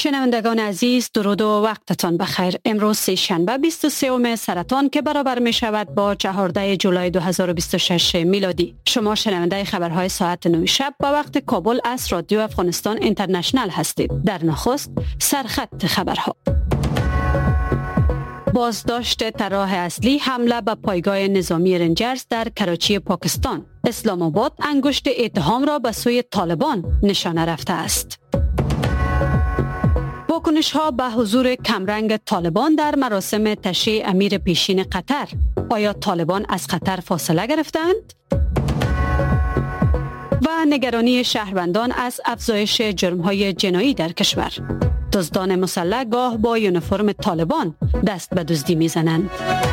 شنوندگان عزیز، درود و وقتتان بخیر. امروز سه‌شنبه 23 سرطان که برابر می شود با 14 جولای 2026 میلادی. شما شنونده خبرهای ساعت 9 شب با وقت کابل از رادیو افغانستان اینترنشنال هستید. در نخست سرخط خبرها. بازداشت طراح اصلی حمله به پایگاه نظامی رنجرز در کراچی پاکستان. اسلام آباد انگشت اتهام را به سوی طالبان نشانه رفته است. واکنش ها به حضور کمرنگ طالبان در مراسم تشییع امیر پیشین قطر. آیا طالبان از قطر فاصله گرفتند؟ و نگرانی شهروندان از افزایش جرم‌های جنایی در کشور. دزدان مسلح گاه با یونیفرم طالبان دست به دزدی می‌زنند.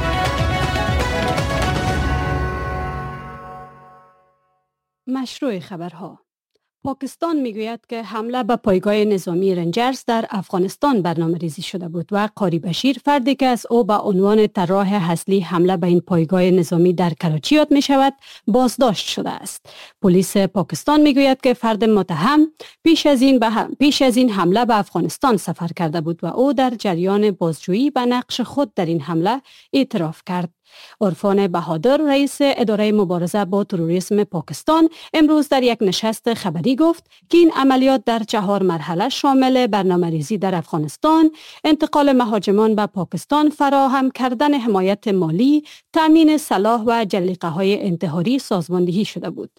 مشروع خبرها. پاکستان میگوید که حمله به پایگاه نظامی رنجرز در افغانستان برنامه‌ریزی شده بود و قاری بشیر، فردی که از او به عنوان طراح اصلی حمله به این پایگاه نظامی در کراچی یاد می شود، بازداشت شده است. پلیس پاکستان میگوید که فرد متهم پیش از این حمله به افغانستان سفر کرده بود و او در جریان بازجویی به نقش خود در این حمله اعتراف کرد. عرفان بهادر، رئیس اداره مبارزه با تروریسم پاکستان، امروز در یک نشست خبری گفت که این عملیات در 4 مرحله شامل برنامه‌ریزی در افغانستان، انتقال مهاجمان به پاکستان، فراهم کردن حمایت مالی، تامین سلاح و جلیقه‌های انتحاری سازماندهی شده بود.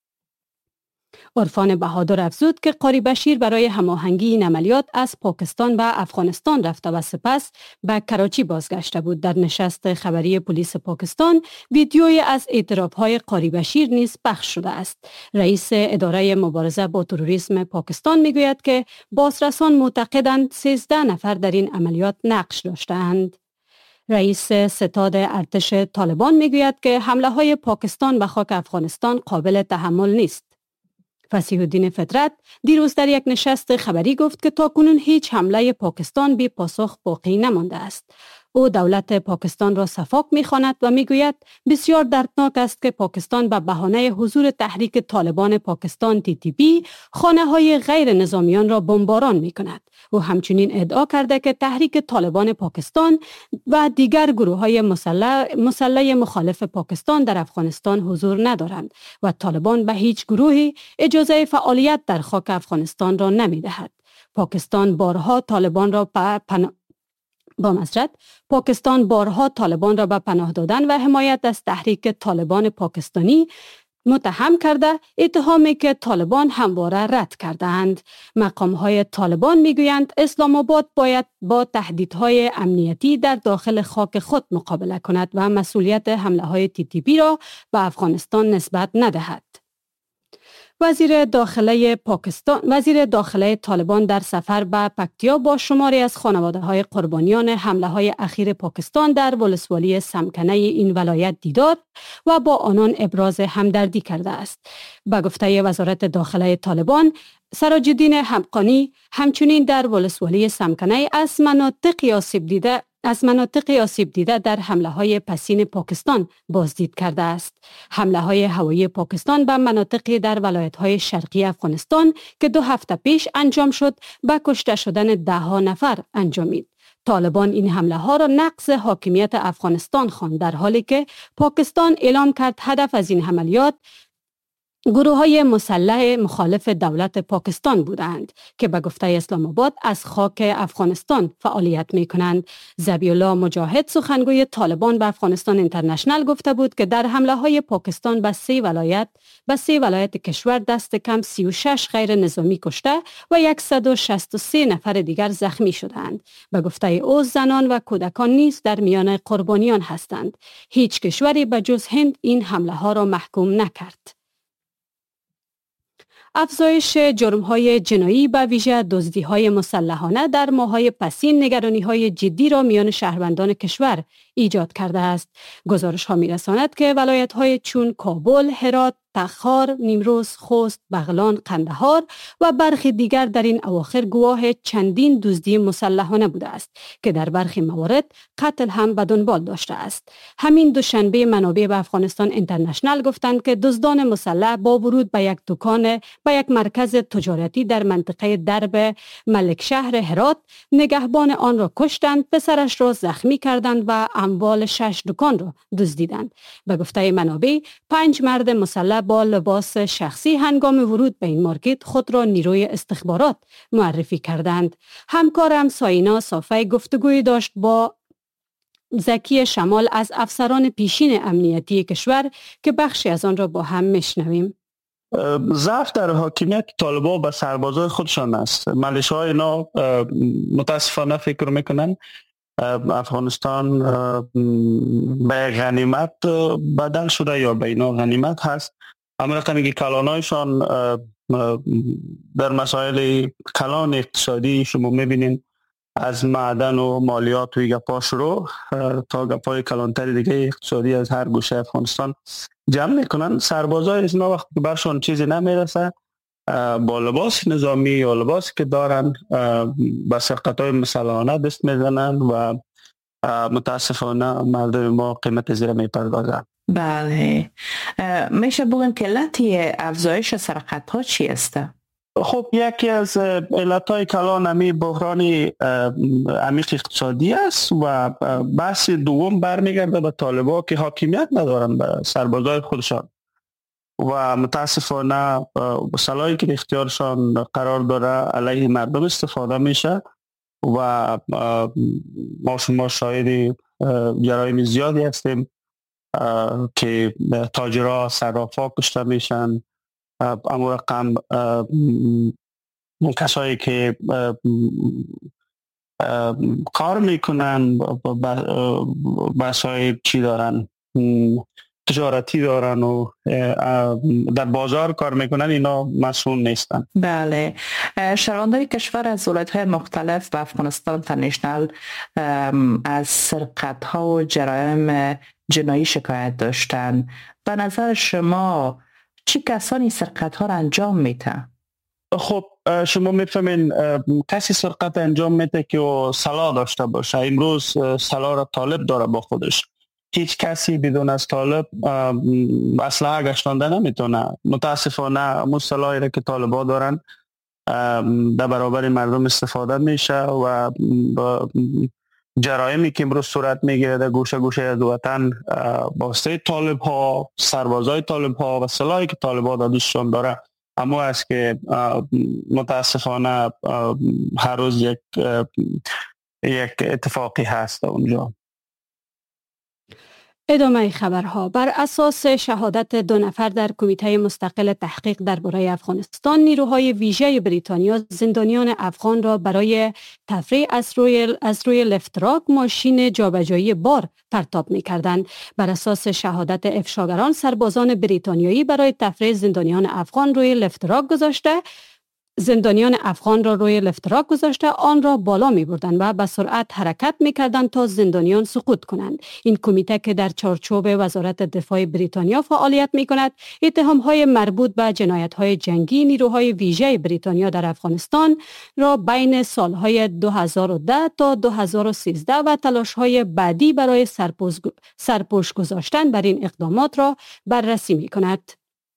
عرفان بهادر افزود که قاری بشیر برای هماهنگی این عملیات از پاکستان به افغانستان رفته و سپس به کراچی بازگشته بود. در نشست خبری پلیس پاکستان ویدیویی از اعتراف‌های قاری بشیر نیز پخش شده است. رئیس اداره مبارزه با تروریسم پاکستان میگوید که بازرسان معتقدند 13 نفر در این عملیات نقش داشتند. رئیس ستاد ارتش طالبان میگوید که حمله‌های پاکستان به خاک افغانستان قابل تحمل نیست. فصیح الدین فطرت دیروز در یک نشست خبری گفت که تاکنون هیچ حمله پاکستان بی پاسخ باقی نمانده است. او دولت پاکستان را صفاق می‌خواند و میگوید بسیار دردناک است که پاکستان به بهانه حضور تحریک طالبان پاکستان TTP خانه‌های غیر نظامیان را بمباران می‌کند. او همچنین ادعا کرده که تحریک طالبان پاکستان و دیگر گروه‌های مسلح مخالف پاکستان در افغانستان حضور ندارند و طالبان به هیچ گروهی اجازه فعالیت در خاک افغانستان را نمی‌دهد. پاکستان بارها طالبان را به پناه دادن و حمایت از تحریک طالبان پاکستانی متهم کرده، اتهامی که طالبان همواره رد کردند. مقام‌های طالبان میگویند اسلام آباد باید با تهدیدهای امنیتی در داخل خاک خود مقابله کند و مسئولیت حمله‌های TTP را به افغانستان نسبت ندهد. وزیر داخله طالبان در سفر به پکتیا با شماری از خانواده‌های قربانیان حمله‌های اخیر پاکستان در ولسوالی سمکنه این ولایت دیدار و با آنان ابراز همدردی کرده است. به گفته وزارت داخله طالبان، سراج الدین حمقانی همچنین در ولسوالی سمکنه از مناطق آسیب دیده در حمله‌های پسین پاکستان بازدید کرده است. حمله‌های هوایی پاکستان به مناطقی در ولایت‌های شرقی افغانستان که 2 هفته پیش انجام شد، به کشته شدن 10 نفر انجامید. طالبان این حمله‌ها را نقض حاکمیت افغانستان خواند، در حالی که پاکستان اعلام کرد هدف از این عملیات گروه‌های مسلح مخالف دولت پاکستان بودند که به گفته اسلام آباد از خاک افغانستان فعالیت می‌کنند. ذبیح الله مجاهد، سخنگوی طالبان به افغانستان اینترنشنال، گفته بود که در حمله‌های پاکستان به 3 ولایت کشور دست کم 36 غیر نظامی کشته و 163 نفر دیگر زخمی شدند. به گفته او زنان و کودکان نیز در میان قربانیان هستند. هیچ کشوری به جز هند این حمله‌ها را محکوم نکرد. افزایش جرم‌های جنایی به ویژه دزدی‌های مسلحانه در ماه‌های پسین نگرانی‌های جدی را میان شهروندان کشور ایجاد کرده است. گزارش‌ها می‌رساند که ولایت‌های چون کابل، هرات، تخار، نیمروز، خوست، بغلان، قندهار و برخی دیگر در این اواخر گواه چندین دزدی مسلحانه بوده است که در برخی موارد قتل هم به دنبال داشته است. همین دوشنبه منابع به افغانستان اینترنشنال گفتند که دزدان مسلح با ورود به یک مرکز تجارتی در منطقه درب ملک شهر هرات نگهبان آن را کشتند، پسرش را زخمی کردند و اموال 6 دکان را دزدیدند. به گفته منابع 5 مرد مسلح با لباس شخصی هنگام ورود به این مارکت خود را نیروی استخبارات معرفی کردند. همکارم ساینا صافی گفتگوی داشت با زکی شمال از افسران پیشین امنیتی کشور که بخشی از آن را با هم میشنویم. ضعف در حاکمیت طالبان به سربازای خودشان است. ملیشه‌های اینا متاسفانه فکر میکنن افغانستان به غنیمت بدل شده یا به اینا غنیمت هست. اما رقمی که کلانایشان در مسائل کلان اقتصادی شما میبینین از معدن و مالیات و گپاش رو تا گپای کلانتری دیگه اقتصادی از هر گوشه افغانستان جمع میکنن. سربازای از اینا وقتی که برشان چیزی نمیرسه با لباس نظامی یا لباسی که دارن به سرقت‌های مسلحانه دست میزنن و متاسفانه مردم ما قیمت زیر میپردازن. بله، میشه بگیم که علت افزایش سرقت ها چی است؟ خب یکی از علتهای کلان همی بحران عمیق اقتصادی است و بحث دوم برمیگرده به طالبان که حاکمیت ندارن به سربازای خودشان و متاسفانه سلاحی که اختیارشان قرار داره علیه مردم استفاده میشه و ما شما شاهد جرایم زیادی هستیم که تاجرها صرافا کشته میشن. اما رقم کسایی که کار میکنن بحثای چی دارن تجارتی دارن و در بازار کار میکنن اینا مسئول نیستن. بله، شهروندان کشور از ولایت‌های مختلف به افغانستان اینترنشنال از سرقت‌ها و جرایم جنایی شکایت داشتن. به نظر شما چی کسانی سرقت‌ها را انجام میده؟ خب شما میفهمین کسی سرقت انجام میده که سلاح داشته باشه. امروز سلاح را طالب داره با خودش. هیچ کسی بدون از طالب اسلحه گشتانده نمیتونه. متاسفانه همون سلاحی را که طالبا دارن در برابر مردم استفاده میشه و جرایمی که امروز صورت میگیره در گوشه گوشه از وطن واسطه طالب ها، سربازای طالب ها و سلاحی که طالبا دادشون داره اما است که متاسفانه هر روز یک اتفاقی هست اونجا. ادامه خبرها. بر اساس شهادت 2 نفر در کمیته مستقل تحقیق درباره افغانستان، نیروهای ویژه بریتانیا زندانیان افغان را برای تفریح از روی لفتراک ماشین جابجایی بار پرتاب می‌کردند. بر اساس شهادت افشاگران، سربازان بریتانیایی برای تفریح زندانیان افغان روی لفتراک گذاشته آن را بالا می بردند و به سرعت حرکت می کردند تا زندانیان سقوط کنند. این کمیته که در چارچوب وزارت دفاع بریتانیا فعالیت می کند، اتهام های مربوط به جنایت های جنگی نیروهای ویژه بریتانیا در افغانستان را بین سالهای 2010 تا 2013 و تلاش های بعدی برای سرپوش گذاشتن بر این اقدامات را بررسی می کند.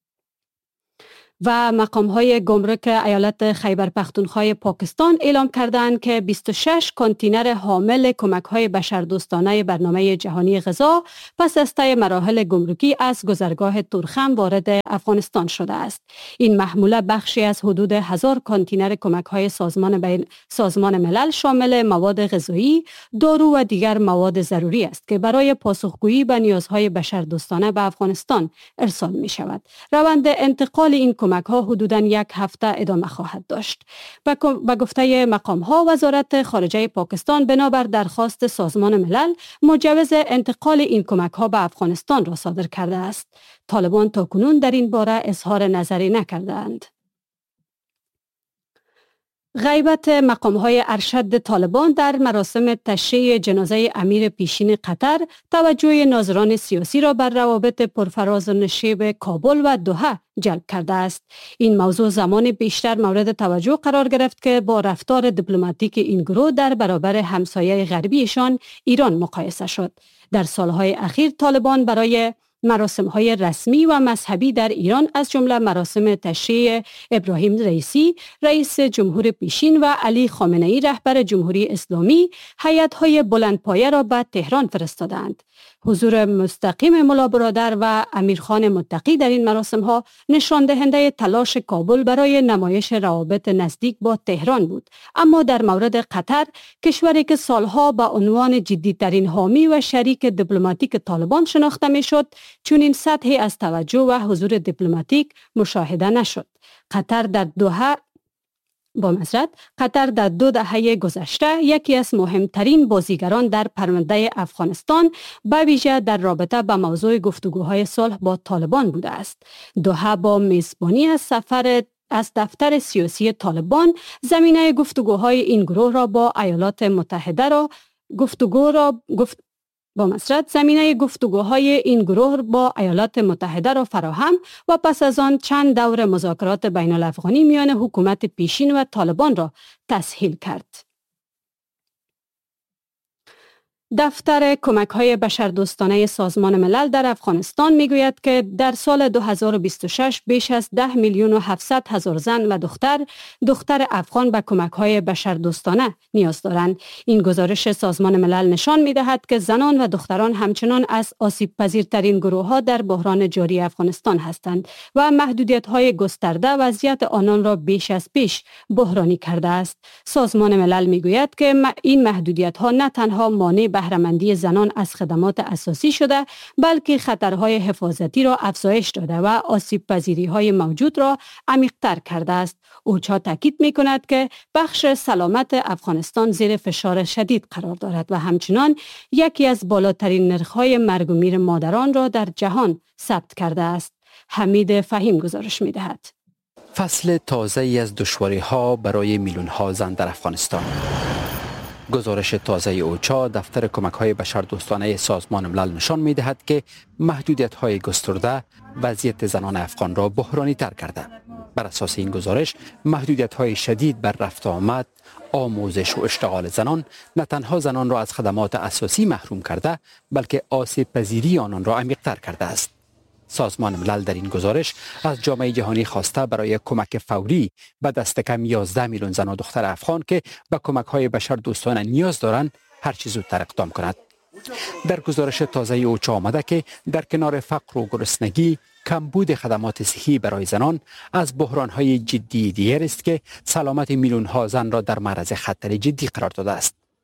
و مقام‌های گمرک ایالت خیبر پختونخوا پاکستان اعلام کردند که 26 کانتینر حامل کمک‌های بشردوستانه برنامه جهانی غذا پس از طی مراحل گمرکی از گذرگاه تورخم وارد افغانستان شده است. این محموله بخشی از حدود 1000 کانتینر کمک‌های سازمان ملل شامل مواد غذایی، دارو و دیگر مواد ضروری است که برای پاسخگویی به نیازهای بشردوستانه به افغانستان ارسال می‌شود. روند انتقال این کمک‌ها حدوداً 1 هفته ادامه خواهد داشت. به گفته مقام‌ها، وزارت خارجه پاکستان بنابر درخواست سازمان ملل مجوز انتقال این کمک‌ها به افغانستان را صادر کرده است. طالبان تاکنون در این باره اظهار نظری نکردند. غیبت مقام‌های ارشد طالبان در مراسم تشییع جنازه امیر پیشین قطر توجه ناظران سیاسی را بر روابط پرفراز و نشیب کابل و دوحه جلب کرده است. این موضوع زمان بیشتر مورد توجه قرار گرفت که با رفتار دیپلماتیک این گروه در برابر همسایه غربیشان ایران مقایسه شد. در سالهای اخیر طالبان برای مراسم‌های رسمی و مذهبی در ایران از جمله مراسم تشییع ابراهیم رئیسی رئیس جمهور پیشین و علی خامنه‌ای رهبر جمهوری اسلامی هیئت‌های بلندپایه را به تهران فرستادند. حضور مستقیم ملا برادر و امیرخان متقی در این مراسم‌ها نشان دهنده تلاش کابل برای نمایش روابط نزدیک با تهران بود. اما در مورد قطر، کشوری که سالها به عنوان جدی‌ترین حامی و شریک دیپلماتیک طالبان شناخته می‌شد، چون این سطحی از توجه و حضور دیپلماتیک مشاهده نشد. قطر در 2 دهه گذشته یکی از مهمترین بازیگران در پرونده افغانستان به ویژه در رابطه با موضوع گفتگوهای صلح با طالبان بوده است. دوحه با میزبانی از دفتر سیاسی طالبان زمینه گفتگوهای این گروه را با ایالات متحده زمینه گفتگوهای این گروه با ایالات متحده را فراهم و پس از آن چند دور مذاکرات بین الافغانی میان حکومت پیشین و طالبان را تسهیل کرد. دفتر کمک‌های بشردوستانه سازمان ملل در افغانستان میگوید که در سال 2026 بیش از 10,700,000 زن و دختر افغان به کمک‌های بشردوستانه نیاز دارند. این گزارش سازمان ملل نشان می‌دهد که زنان و دختران همچنان از آسیب‌پذیرترین گروه‌ها در بحران جاری افغانستان هستند و محدودیت‌های گسترده وضعیت آنان را بیش از پیش بحرانی کرده است. سازمان ملل میگوید که این محدودیت‌ها نه تنها مانع بهره‌مندی زنان از خدمات اساسی شده، بلکه خطرهای حفاظتی را افزایش داده و آسیب پذیری‌های موجود را عمیق‌تر کرده است. اوچا تاکید می‌کند که بخش سلامت افغانستان زیر فشار شدید قرار دارد و همچنان یکی از بالاترین نرخ‌های مرگ و میر مادران را در جهان ثبت کرده است. حمید فهیم گزارش می‌دهد. فصل تازه‌ای از دشواری‌ها برای میلیون‌ها زن در افغانستان. گزارش تازه اوچا دفتر کمک‌های بشردوستانه سازمان ملل نشان می‌دهد که محدودیت‌های گسترده وضعیت زنان افغان را بحرانی تر کرده. بر اساس این گزارش محدودیت‌های شدید بر رفت آمد، آموزش و اشتغال زنان نه تنها زنان را از خدمات اساسی محروم کرده، بلکه آسیب پذیری آنان را عمیق‌تر کرده است. سازمان ملل در این گزارش از جامعه جهانی خواسته برای کمک فوری به دست کم 11 میلیون زن و دختر افغان که به کمک‌های بشردوستانه نیاز دارند هر چه زودتر اقدام کند. در گزارش تازه اوچا آمده که در کنار فقر و گرسنگی، کمبود خدمات صحی برای زنان از بحران‌های جدی دیگر است که سلامت میلیون‌ها زن را در معرض خطر جدی قرار داده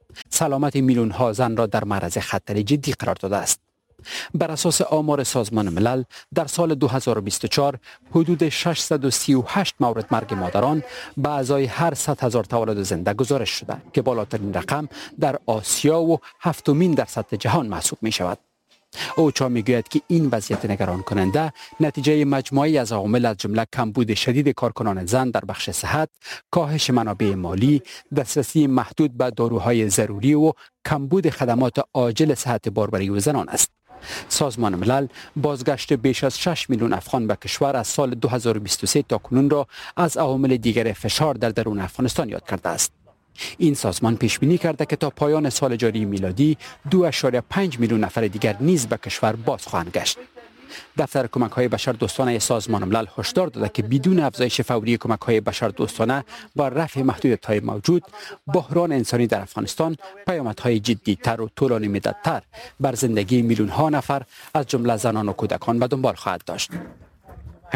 است. بر اساس آمار سازمان ملل در سال 2024 حدود 638 مورد مرگ مادران به ازای هر 100,000 تولد زنده گزارش شده که بالاترین رقم در آسیا و 7مین در سطح جهان محسوب می شود. اوچا می گوید که این وضعیت نگران کننده نتیجه مجموعی از عوامل از جمله کمبود شدید کارکنان زن در بخش صحت، کاهش منابع مالی، دسترسی محدود به داروهای ضروری و کمبود خدمات عاجل صحت باربری و زنان است. سازمان ملل بازگشت بیش از 6 میلیون افغان به کشور از سال 2023 تا کنون را از عوامل دیگر فشار در درون افغانستان یاد کرده است. این سازمان پیش بینی کرده که تا پایان سال جاری میلادی 2.5 میلیون نفر دیگر نیز به کشور باز خواهند گشت. دفتر کمک‌های بشردوستانه سازمان ملل هشدار داده که بدون افزایش فوری کمک‌های بشردوستانه و رفع محدودیت‌های موجود، بحران انسانی در افغانستان پیامدهای جدی‌تر و طولانی مدت‌تر بر زندگی میلیون‌ها نفر از جمله زنان و کودکان به دنبال خواهد داشت.